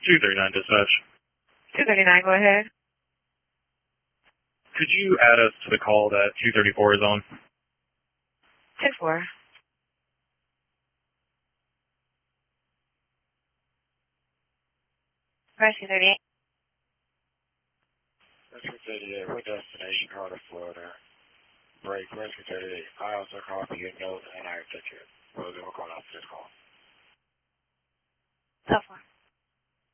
239 dispatch. 239, go ahead. Could you add us to the call that 234 is on? 10-4. Press 238. Rescue 38, what destination, Carter, Florida. Break, Rescue 38. I also call for your note and I will take it. We'll call out this call. Tough one.